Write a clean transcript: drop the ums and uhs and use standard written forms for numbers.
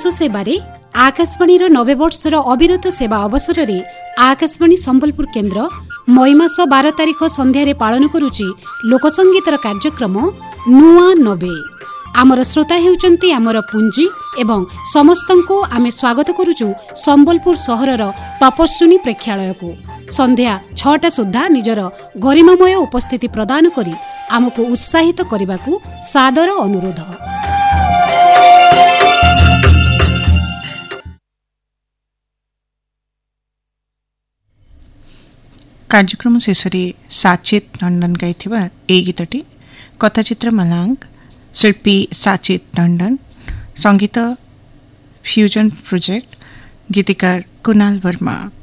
सेवार आकाशवाणी 90 वर्षर अविरत सेवा अवसर में आकाशवाणी संबलपुर केन्द्र मई मास 12 तारिख संध्यारे पालन करुची लोकसंगीतर कार्यक्रम नुआ नबे। आमर श्रोता हेउचंती आमर पुंजी एवं समस्तंको आमे स्वागत करुचु संबलपुर सहरर तपस्विनी प्रेक्षालय को संध्या 6टा सुद्धा निजर गरिमामय उपस्थिति प्रदान करी आमको उत्साहित करने सादर अनुरोध। कार्यक्रम शेष साचित टंडन गाई गीतटी कथाचित्र मलांग शिल्पी साचित टंडन संगीत फ्यूजन प्रोजेक्ट गीतिकार कुणाल वर्मा।